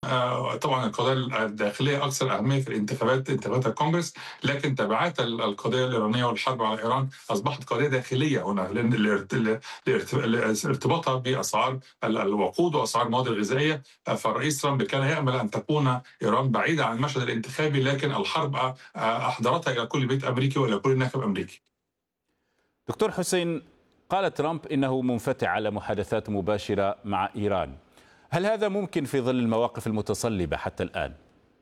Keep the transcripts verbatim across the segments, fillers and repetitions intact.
آه، طبعا القضايا الداخليه اكثر اهميه في الانتخابات، انتخابات الكونغرس، لكن تبعات ال- القضيه الايرانيه والحرب على ايران اصبحت قضيه داخليه هنا، لان الارت- ال- الارت- ارتباطها باسعار ال- الوقود واسعار المواد الغذائيه. آه، فالرئيس ترامب كان يامل ان تكون ايران بعيده عن المشهد الانتخابي، لكن الحرب آه، احضرتها الى كل بيت امريكي والى كل ناخب امريكي. دكتور حسين، قال ترامب إنه منفتح على محادثات مباشرة مع إيران. هل هذا ممكن في ظل المواقف المتصلبة حتى الآن؟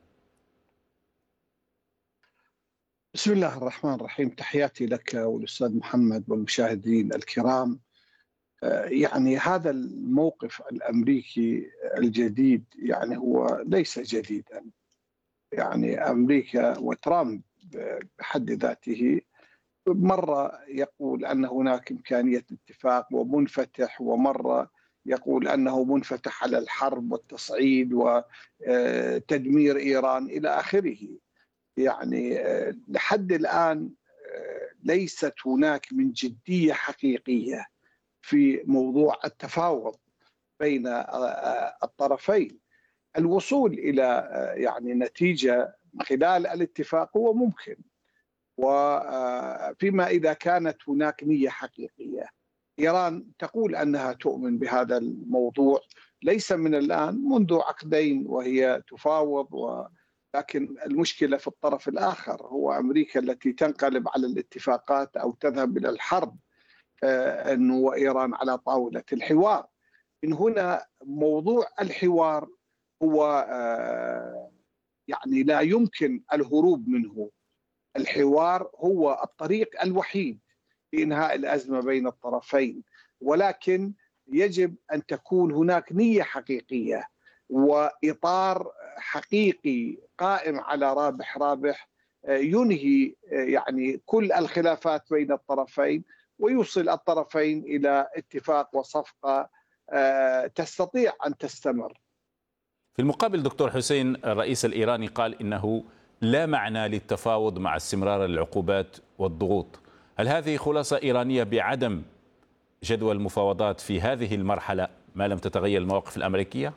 بسم الله الرحمن الرحيم. تحياتي لك والأستاذ محمد والمشاهدين الكرام. آه، يعني هذا الموقف الأمريكي الجديد يعني هو ليس جديدا. يعني أمريكا وترامب بحد ذاته مرة يقول أن هناك إمكانية اتفاق ومنفتح، ومرة يقول أنه منفتح على الحرب والتصعيد وتدمير إيران إلى آخره. يعني آه، لحد الآن آه، ليست هناك من جدية حقيقية في موضوع التفاوض بين آه، آه، الطرفين. الوصول إلى آه، يعني نتيجة خلال الاتفاق هو ممكن، وفيما إذا كانت هناك نية حقيقية. إيران تقول أنها تؤمن بهذا الموضوع ليس من الآن، منذ عقدين وهي تفاوض و لكن المشكلة في الطرف الآخر، هو أمريكا التي تنقلب على الاتفاقات أو تذهب إلى الحرب. آه، أنه وإيران على طاولة الحوار. من هنا موضوع الحوار هو آه، يعني لا يمكن الهروب منه. الحوار هو الطريق الوحيد لإنهاء الأزمة بين الطرفين، ولكن يجب أن تكون هناك نية حقيقية وإطار حقيقي قائم على رابح رابح، ينهي يعني كل الخلافات بين الطرفين ويوصل الطرفين إلى اتفاق وصفقة تستطيع أن تستمر. في المقابل دكتور حسين، الرئيس الإيراني قال إنه لا معنى للتفاوض مع استمرار العقوبات والضغوط. هل هذه خلاصة إيرانية بعدم جدوى المفاوضات في هذه المرحلة ما لم تتغير المواقف الأمريكية؟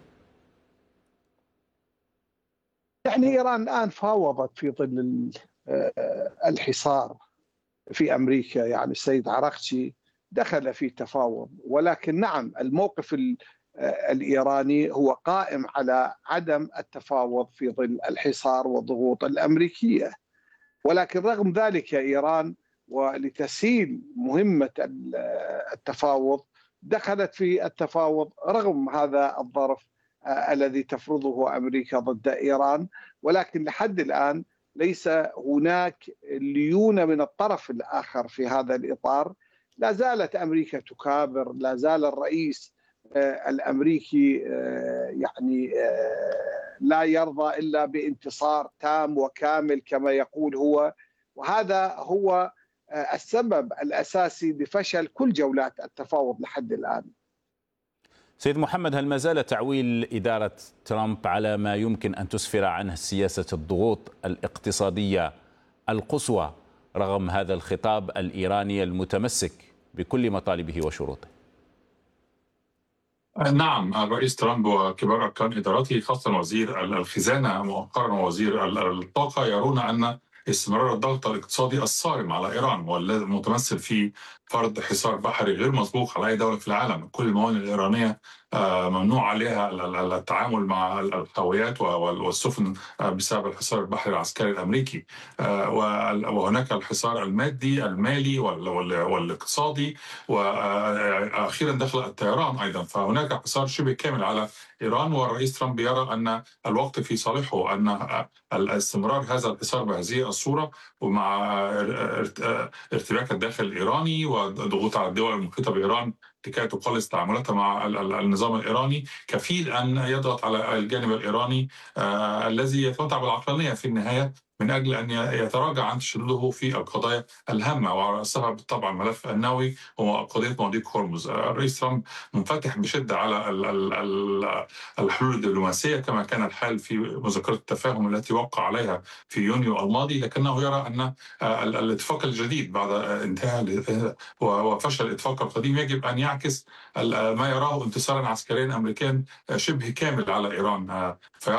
يعني إيران الآن فاوضت في ظل الحصار في أمريكا. يعني السيد عراقچي دخل في تفاوض، ولكن نعم الموقف الإيراني هو قائم على عدم التفاوض في ظل الحصار والضغوط الأمريكية. ولكن رغم ذلك إيران ولتسهيل مهمة التفاوض دخلت في التفاوض رغم هذا الظرف الذي تفرضه أمريكا ضد إيران. ولكن لحد الآن ليس هناك ليونة من الطرف الآخر في هذا الإطار. لا زالت أمريكا تكابر، لا زال الرئيس الأمريكي يعني لا يرضى إلا بانتصار تام وكامل كما يقول هو، وهذا هو السبب الأساسي لفشل كل جولات التفاوض لحد الآن. سيد محمد، هل ما زال تعويل إدارة ترامب على ما يمكن أن تسفر عنه سياسة الضغوط الاقتصادية القصوى رغم هذا الخطاب الإيراني المتمسك بكل مطالبه وشروطه؟ نعم، الرئيس ترامب وكبار أركان إدارته خاصة وزير الخزانة مؤخرا ووزير الطاقة يرون أن استمرار الضغط الاقتصادي الصارم على إيران والمتمثل في فرض حصار بحري غير مسبوق على أي دولة في العالم. كل الموانئ الإيرانية ممنوع عليها التعامل مع الحاويات والسفن بسبب الحصار البحري العسكري الأمريكي، وهناك الحصار المادي المالي والاقتصادي، وأخيرا دخل الطيران أيضا. فهناك حصار شبه كامل على إيران، والرئيس ترامب يرى أن الوقت في صالحه، أن الاستمرار هذا الحصار بهذه الصورة ومع ارتباك الداخل الإيراني وضغوط على الدول المحيطة بإيران لكي تقلص تعاملاتها مع النظام الإيراني كفيل أن يضغط على الجانب الإيراني آه الذي يتمتع بالعقلانية في النهاية من أجل أن يتراجع عن تشدده في القضايا الهامة، وعلى رأسها بالطبع الملف النووي وقضية مضيق هرمز. الرئيس ترامب منفتح بشدة على الحلول الدبلوماسية كما كان الحال في مذكرة التفاهم التي وقع عليها في يونيو الماضي، لكنه يرى أن الاتفاق الجديد بعد انتهاء وفشل الاتفاق القديم يجب أن يعكس ما يراه انتصارا عسكريا أمريكيا شبه كامل على إيران.